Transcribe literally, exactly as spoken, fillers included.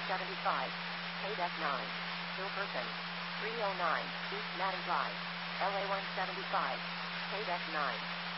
seventy-five, K-Deck nine, Hilperton, three oh nine, East Madden Drive, L A one seventy-five, K-Deck nine.